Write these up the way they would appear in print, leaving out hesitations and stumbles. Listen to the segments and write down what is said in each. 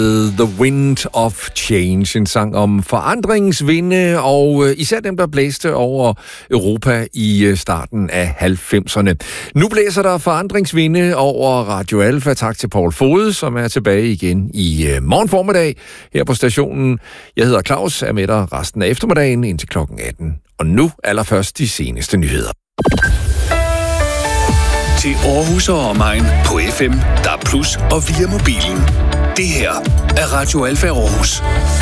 The Wind of Change, en sang om forandringsvinde, og især dem, der blæste over Europa i starten af 90'erne. Nu blæser der forandringsvinde over Radio Alfa. Tak til Paul Fode, som er tilbage igen i morgen formiddag her på stationen. Jeg hedder Claus, er med dig resten af eftermiddagen indtil klokken 18. Og nu allerførst de seneste nyheder. Til Aarhus og omegn på FM, DAB+ og via mobilen. Det her er Radio Alfa Aarhus.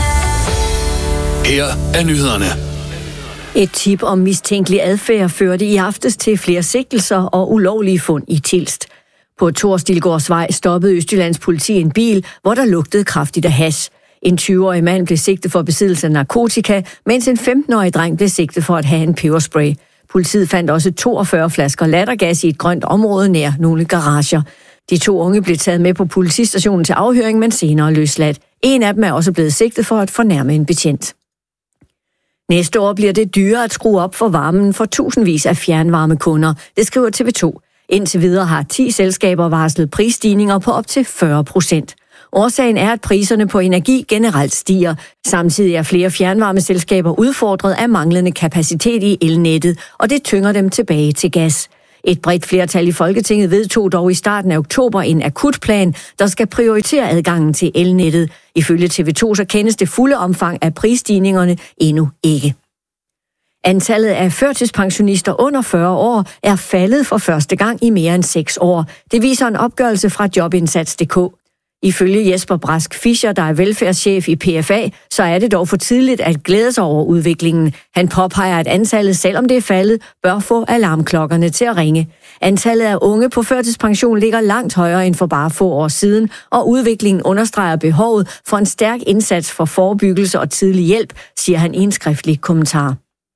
Her er nyhederne. Et tip om mistænkelig adfærd førte i aftes til flere sigtelser og ulovlige fund i Tilst. På Torstilgårdsvej stoppede Østjyllands politi en bil, hvor der lugtede kraftigt af hash. En 20-årig mand blev sigtet for besiddelse af narkotika, mens en 15-årig dreng blev sigtet for at have en peberspray. Politiet fandt også 42 flasker lattergas i et grønt område nær nogle garager. De 2 unge blev taget med på politistationen til afhøring, men senere løsladt. En af dem er også blevet sigtet for at fornærme en betjent. Næste år bliver det dyrere at skrue op for varmen for tusindvis af fjernvarmekunder. Det skriver TV2. Indtil videre har 10 selskaber varslet prisstigninger på op til 40%. Årsagen er, at priserne på energi generelt stiger. Samtidig er flere fjernvarmeselskaber udfordret af manglende kapacitet i elnettet, og det tynger dem tilbage til gas. Et bredt flertal i Folketinget vedtog dog i starten af oktober en akutplan, der skal prioritere adgangen til elnettet. Ifølge TV2 så kendes det fulde omfang af prisstigningerne endnu ikke. Antallet af førtidspensionister under 40 år er faldet for første gang i mere end 6 år. Det viser en opgørelse fra Jobindsats.dk. Ifølge Jesper Brask Fischer, der er velfærdschef i PFA, så er det dog for tidligt at glæde sig over udviklingen. Han påpeger, at antallet, selvom det er faldet, bør få alarmklokkerne til at ringe. Antallet af unge på førtidspension ligger langt højere end for bare få år siden, og udviklingen understreger behovet for en stærk indsats for forebyggelse og tidlig hjælp, siger han i en skriftlig kommentar.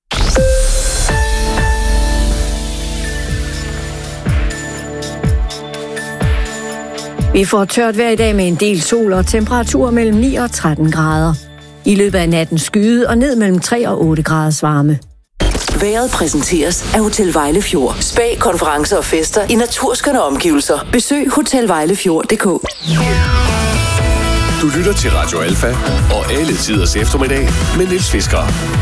Vi får tørt vejr i dag med en del sol og temperaturer mellem 9 og 13 grader. I løbet af natten skyde og ned mellem 3 og 8 graders varme. Vejret præsenteres af Hotel Vejlefjord. Spa, konferencer og fester i naturskønne omgivelser. Besøg hotelvejlefjord.dk. Du lytter til Radio Alfa og alle tiders eftermiddag med Niels Fisker.